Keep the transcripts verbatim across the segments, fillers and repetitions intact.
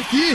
aqui.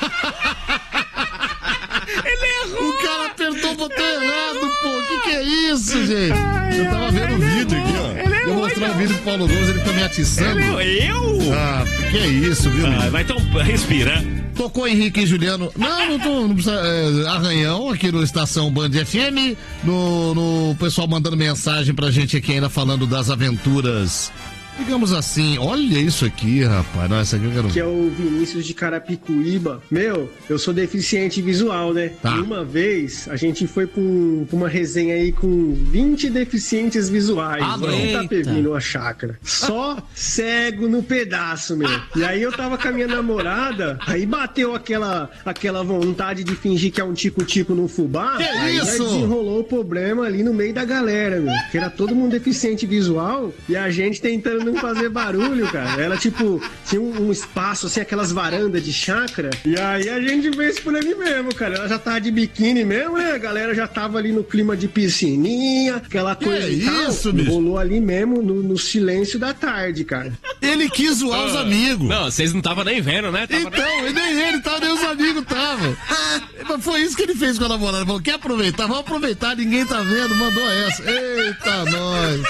Ele errou. O cara apertou o botão errado, pô. O que que é isso, gente? Ai, eu tava vendo um vídeo aqui, ó. Ele eu mostrei um vídeo do Paulo Gomes, ele tá me atiçando. Ele, eu? Ah, que é isso, viu? Ah, vai então, respira. Tocou Henrique e Juliano. Não, não tô. Não precisa, é, Arranhão, aqui no Estação Band F M. No, no pessoal mandando mensagem pra gente aqui ainda falando das aventuras. Digamos assim, olha isso aqui, rapaz. Nossa, aqui eu quero... Que é o Vinícius de Carapicuíba. Meu, eu sou deficiente visual, né? Tá. E uma vez a gente foi pra, um, pra uma resenha aí com vinte deficientes visuais. Ah, lá em Itapevi, numa chácara. Só cego no pedaço, meu. E aí eu tava com a minha namorada, aí bateu aquela, aquela vontade de fingir que é um tico-tico no fubá. Que aí isso? já desenrolou o problema ali no meio da galera, meu. Que era todo mundo deficiente visual e a gente tentando não fazer barulho, cara. Ela, tipo, tinha um, um espaço, assim, aquelas varandas de chácara. E aí a gente fez por ali mesmo, cara. Ela já tava de biquíni mesmo, né? A galera já tava ali no clima de piscininha, aquela coisa Que e tal. isso, bicho? Rolou ali mesmo, no, no silêncio da tarde, cara. Ele quis zoar os amigos. Não, vocês não estavam nem vendo, né? Tava Então, nem... nem ele tava, nem os amigos estavam. Mas foi isso que ele fez com a namorada. Falou, quer aproveitar? Vamos aproveitar, ninguém tá vendo. Mandou essa. Eita, nós.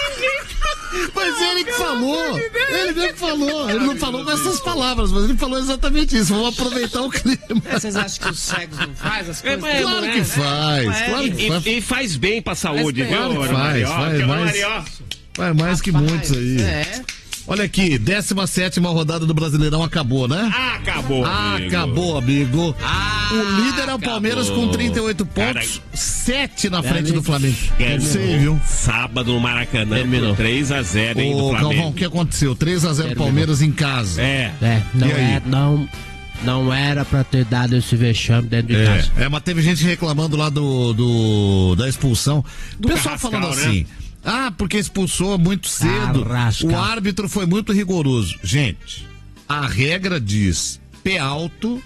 Mas ele que falou, ele mesmo que falou, ele não falou com essas palavras, mas ele falou exatamente isso, vamos aproveitar o clima. É, vocês acham que os cegos não fazem as coisas? É, Claro né? que faz, É, claro que E, faz, e faz bem pra saúde, Faz viu? bem. Claro que Ana faz, Maria? Ó, faz que Ana mais. Maria, ó. faz mais que muitos aí. É. Olha aqui, décima sétima rodada do Brasileirão acabou, né? Acabou, amigo. Acabou, amigo. Ah, O líder é o Palmeiras com trinta e oito pontos, sete na frente do Flamengo. É, Sei, viu? Sábado no Maracanã, Terminou. três a zero ainda do Ô, Flamengo. Galvão, o que aconteceu? três a zero Terminou. Palmeiras em casa. É. É, não, E aí? é, não, não era pra ter dado esse vexame dentro de casa. É, é, mas teve gente reclamando lá do, do da expulsão. O Do pessoal Carrascal, falando né? assim, ah, porque expulsou muito cedo, Carrascal. o árbitro foi muito rigoroso. Gente, a regra diz, pé alto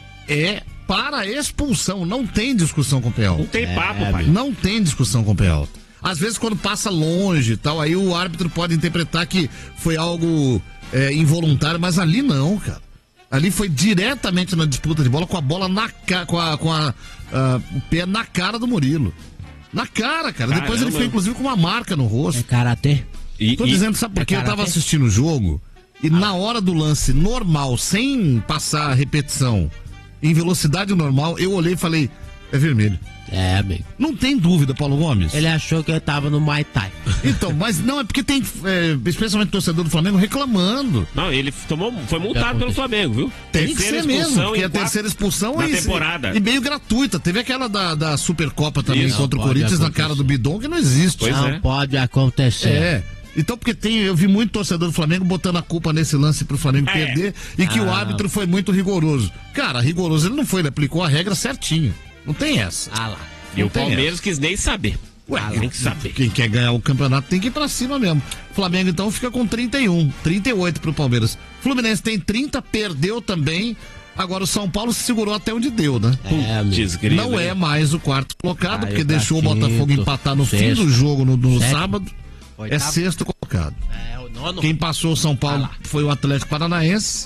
é para expulsão, não tem discussão com pé Não alto. tem papo, É, pai. Não tem discussão com pé alto. Às vezes quando passa longe e tal, aí o árbitro pode interpretar que foi algo é, involuntário, mas ali não, cara. Ali foi diretamente na disputa de bola, com a bola na cara, com, a, com a, a- o pé na cara do Murilo. Na cara, cara. Depois ele Caramba. foi, inclusive, com uma marca no É rosto. karatê? E, Tô e- dizendo, sabe por quê? é Eu tava karatê? assistindo o jogo e na hora do lance normal, sem passar a repetição, em velocidade normal, eu olhei e falei, é vermelho. É, amigo. Não tem dúvida, Paulo Gomes. Ele achou que eu tava no Muay Thai. Então, mas não, é porque tem, é, especialmente torcedor do Flamengo, reclamando. Não, ele tomou, foi multado pelo Flamengo, viu? Tem que Terceira ser mesmo, expulsão porque em a quatro- terceira expulsão na é temporada. E meio gratuita. Teve aquela da, da Supercopa também Isso, contra o pode Corinthians na acontecer. cara do Bidon, que não existe. Pois não é. pode acontecer. É. Então, porque tem, eu vi muito torcedor do Flamengo botando a culpa nesse lance pro Flamengo É. perder e que o Ah. árbitro foi muito rigoroso. Cara, rigoroso ele não foi, ele aplicou a regra certinho. Não tem essa. Ah lá. E Não o tem Palmeiras quis nem saber. Ué, Ah, tem que saber. Quem quer ganhar o campeonato tem que ir pra cima mesmo. Flamengo então fica com trinta e um, trinta e oito pro Palmeiras. Fluminense tem trinta, perdeu também. Agora o São Paulo se segurou até onde deu, né? É, amigo. Putz, grilo, Não é hein? mais o quarto colocado, Caiu porque pra deixou o quinto, Botafogo empatar no fim sexto, do jogo no, no sétimo, sábado. É oitavo. sexto colocado. É, o nono. Quem passou o São Paulo Ah lá. foi o Atlético Paranaense.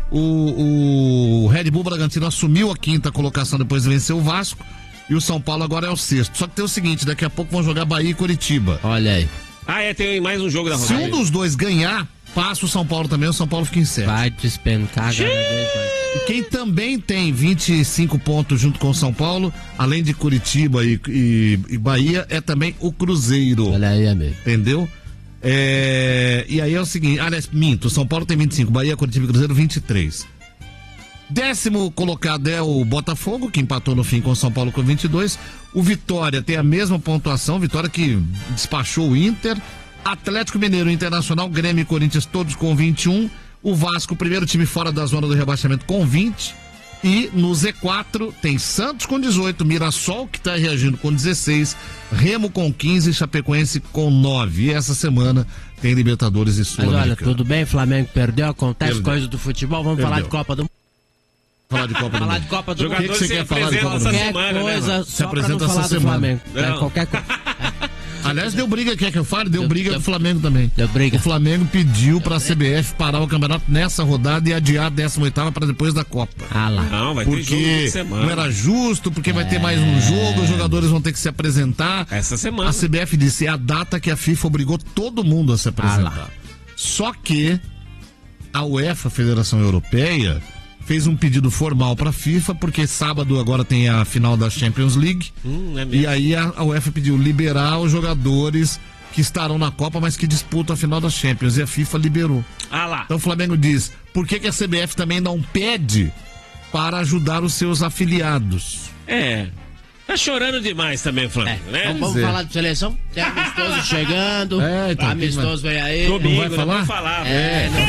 O, o Red Bull Bragantino assumiu a quinta colocação depois de vencer o Vasco. E o São Paulo agora é o sexto. Só que tem o seguinte, daqui a pouco vão jogar Bahia e Curitiba. Olha aí. Ah, é, tem mais um jogo da Se rodada. um dos dois ganhar, passa o São Paulo também, o São Paulo fica em sétimo. Vai despencar cada vez mais. E quem também tem vinte e cinco pontos junto com o São Paulo, além de Curitiba e, e- e Bahia, é também o Cruzeiro. Olha aí, amigo. Entendeu? É, e aí é o seguinte, aliás, minto, o São Paulo tem vinte e cinco, Bahia, Curitiba e Cruzeiro vinte e três. Décimo colocado é o Botafogo, que empatou no fim com o São Paulo com vinte e dois. O Vitória tem a mesma pontuação, Vitória que despachou o Inter. Atlético Mineiro, Internacional, Grêmio e Corinthians todos com vinte e um. O Vasco, primeiro time fora da zona do rebaixamento, com vinte. E no Z quatro tem Santos com dezoito, Mirassol que está reagindo com dezesseis, Remo com quinze, Chapecoense com nove. E essa semana tem Libertadores e Mas olha, Sul-Americana. tudo bem, Flamengo perdeu, acontece Perdeu. coisa do futebol, vamos Perdeu. falar de Copa do Mundo. Falar de Copa do Falar Mundo. de Copa do Mundo. O que, que você quer falar de Copa do essa Mundo? Qualquer semana, né, coisa mano? Se só pra não apresenta falar essa do semana. Flamengo. É, Não. qualquer coisa. Aliás, deu briga, quer que eu fale? Deu, Deu- briga deu- do Flamengo também. Deu briga. O Flamengo pediu pra C B F parar o campeonato nessa rodada e adiar a décima oitava para depois da Copa. Ah lá. Não, vai ter jogo Porque de semana. não era justo, porque vai ter mais um jogo, os jogadores vão ter que se apresentar. Essa semana. A C B F disse, é a data que a FIFA obrigou todo mundo a se apresentar. Só que a UEFA, a Federação Europeia, fez um pedido formal para a FIFA, porque sábado agora tem a final da Champions League. Hum, é mesmo. E aí a, a UEFA pediu liberar os jogadores que estarão na Copa, mas que disputam a final da Champions. E a FIFA liberou. Ah lá. Então o Flamengo diz, por que, que a C B F também não pede para ajudar os seus afiliados? É. Tá chorando demais também o Flamengo, É, né? vamos, vamos é. falar de seleção? Tem amistoso chegando. É, então, amistoso vem aí. Domingo, vai nós falar? vamos falar. É, né?